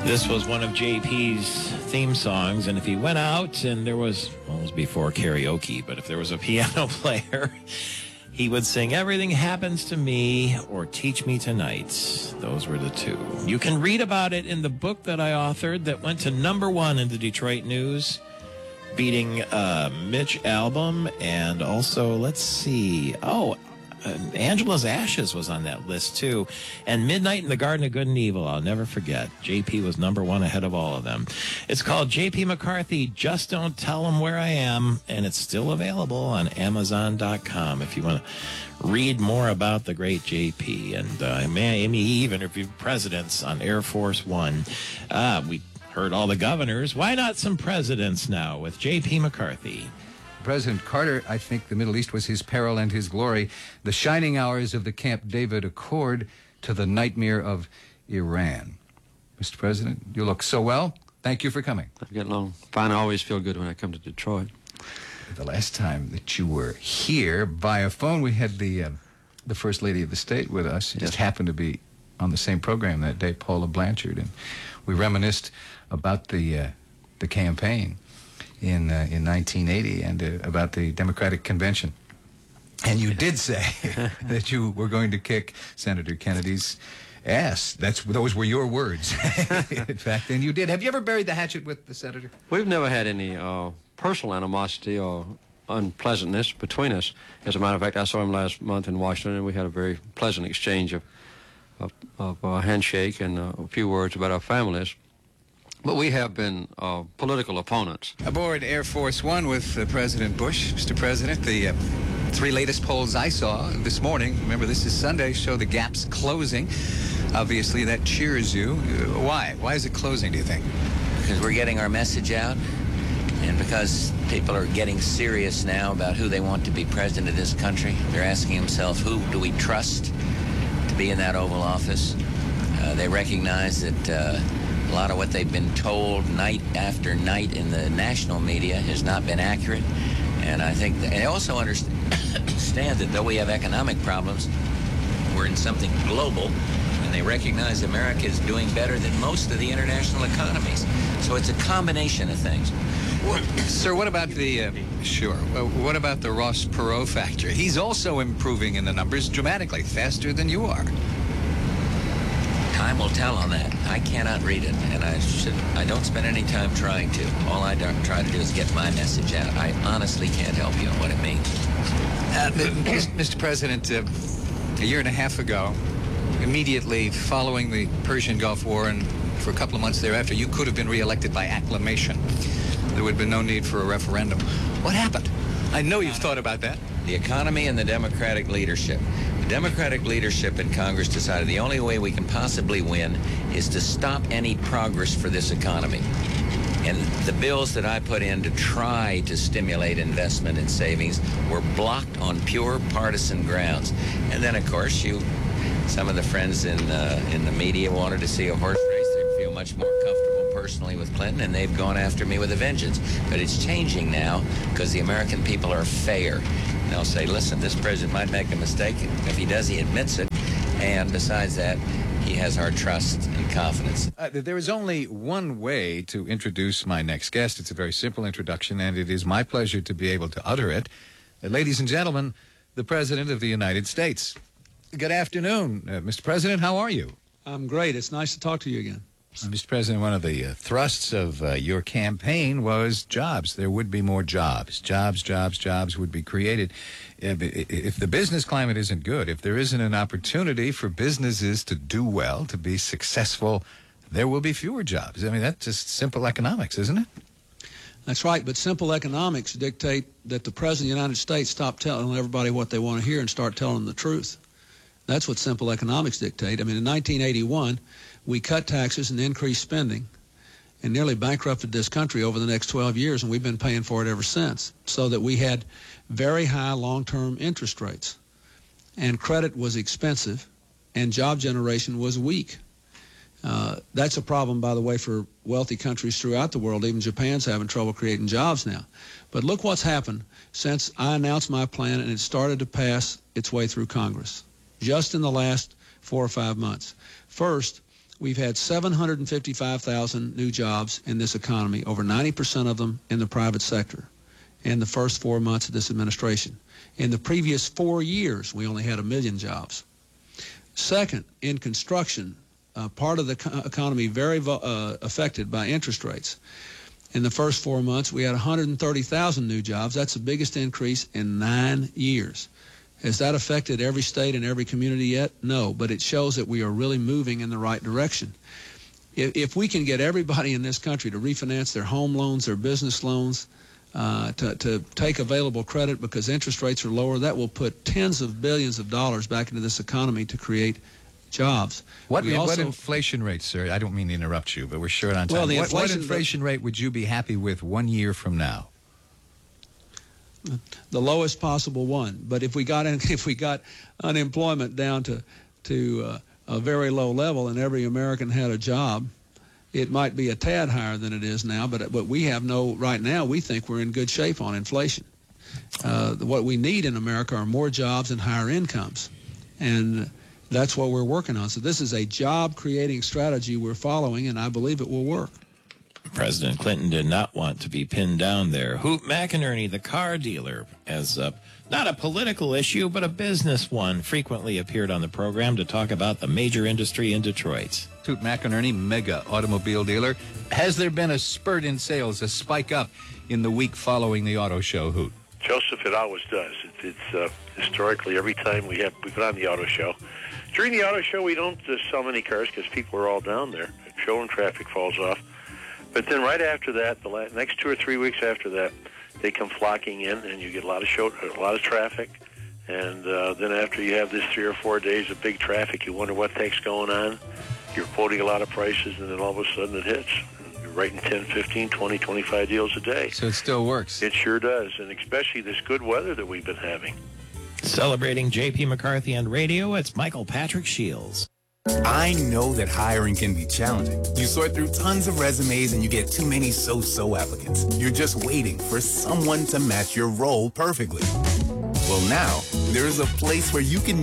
This was one of JP's theme songs, and if he went out and there was, well, it was before karaoke, but if there was a piano player, he would sing Everything Happens to Me or Teach Me Tonight. Those were the two. You can read about it in the book that I authored that went to #1 in the Detroit News, beating Mitch Albom, and also, let's see, Angela's Ashes was on that list, too. And Midnight in the Garden of Good and Evil, I'll never forget. JP was #1 ahead of all of them. It's called J.P. McCarthy, Just Don't Tell Him Where I Am, and it's still available on Amazon.com if you want to read more about the great JP. And maybe he even interviewed presidents on Air Force One. We heard all the governors. Why not some presidents now with J.P. McCarthy? President Carter, I think the Middle East was his peril and his glory, the shining hours of the Camp David Accord to the nightmare of Iran. Mr. President, you look so well. Thank you for coming. I'm getting along fine. I always feel good when I come to Detroit. The last time that you were here via phone, we had the First Lady of the State with us. She just happened to be on the same program that day, Paula Blanchard, and we reminisced about the campaign in 1980 and about the Democratic Convention. And you did say that you were going to kick Senator Kennedy's ass. Those were your words, in fact, and you did. Have you ever buried the hatchet with the senator? We've never had any personal animosity or unpleasantness between us. As a matter of fact, I saw him last month in Washington, and we had a very pleasant exchange of a handshake and a few words about our families. But we have been political opponents. Aboard Air Force One with President Bush. Mr. President, the 3 latest polls I saw this morning, remember this is Sunday, show the gap's closing. Obviously, that cheers you. Why? Why is it closing, do you think? Because we're getting our message out, and because people are getting serious now about who they want to be president of this country. They're asking themselves, who do we trust to be in that Oval Office? They recognize that a lot of what they've been told night after night in the national media has not been accurate. And I think they also understand that though we have economic problems, we're in something global, and they recognize America is doing better than most of the international economies. So it's a combination of things. Sir, what about the, what about the Ross Perot factor? He's also improving in the numbers dramatically, faster than you are. Time will tell on that. I cannot read it, and I don't spend any time trying to. All I try to do is get my message out. I honestly can't help you on what it means. Mr. President, a year and a half ago, immediately following the Persian Gulf War and for a couple of months thereafter, you could have been reelected by acclamation. There would have been no need for a referendum. What happened? I know you've thought about that. The economy and the Democratic leadership. The Democratic leadership in Congress decided the only way we can possibly win is to stop any progress for this economy. And the bills that I put in to try to stimulate investment and savings were blocked on pure partisan grounds. And then, of course, some of the friends in the media wanted to see a horse race. They feel much more comfortable personally with Clinton, and they've gone after me with a vengeance. But it's changing now because the American people are fair. They'll say, listen, this president might make a mistake. If he does, he admits it. And besides that, he has our trust and confidence. There is only one way to introduce my next guest. It's a very simple introduction, and it is my pleasure to be able to utter it. Ladies and gentlemen, the President of the United States. Good afternoon, Mr. President. How are you? I'm great. It's nice to talk to you again. Mr. President, one of the thrusts of your campaign was jobs. There would be more jobs. Jobs would be created. If the business climate isn't good, if there isn't an opportunity for businesses to do well, to be successful, there will be fewer jobs. I mean, that's just simple economics, isn't it? That's right, but simple economics dictate that the President of the United States stop telling everybody what they want to hear and start telling them the truth. That's what simple economics dictate. I mean, in 1981, we cut taxes and increased spending and nearly bankrupted this country over the next 12 years, and we've been paying for it ever since, so that we had very high long-term interest rates, and credit was expensive, and job generation was weak. That's a problem, by the way, for wealthy countries throughout the world. Even Japan's having trouble creating jobs now. But look what's happened since I announced my plan and it started to pass its way through Congress, just in the last 4 or 5 months. First, we've had 755,000 new jobs in this economy, over 90% of them in the private sector, in the first 4 months of this administration. In the previous 4 years, we only had 1 million jobs. Second, in construction, part of the economy very affected by interest rates. In the first 4 months, we had 130,000 new jobs. That's the biggest increase in 9 years. Has that affected every state and every community yet? No, but it shows that we are really moving in the right direction. If we can get everybody in this country to refinance their home loans, their business loans, to take available credit because interest rates are lower, that will put tens of billions of dollars back into this economy to create jobs. What inflation rate, sir? I don't mean to interrupt you, but we're short on time. Well, what inflation rate would you be happy with 1 year from now? The lowest possible one. But if we got unemployment down to a very low level and every American had a job, it might be a tad higher than it is now. But we have right now we think we're in good shape on inflation. What we need in America are more jobs and higher incomes, and that's what we're working on. So this is a job-creating strategy we're following, and I believe it will work. President Clinton did not want to be pinned down there. Hoot McInerney, the car dealer, as not a political issue, but a business one, frequently appeared on the program to talk about the major industry in Detroit. Hoot McInerney, mega automobile dealer. Has there been a spurt in sales, a spike up in the week following the auto show, Hoot? Joseph, it always does. It's historically, every time we put on the auto show. During the auto show, we don't sell many cars because people are all down there. Showroom traffic falls off. But then right after that, the next 2 or 3 weeks after that, they come flocking in, and you get a lot of traffic. And then after you have this 3 or 4 days of big traffic, you wonder what the heck's going on. You're quoting a lot of prices, and then all of a sudden it hits. You're writing 10, 15, 20, 25 deals a day. So it still works. It sure does, and especially this good weather that we've been having. Celebrating J.P. McCarthy and radio, it's Michael Patrick Shields. I know that hiring can be challenging. You sort through tons of resumes and you get too many so-so applicants. You're just waiting for someone to match your role perfectly. Well, now, there's a place where you can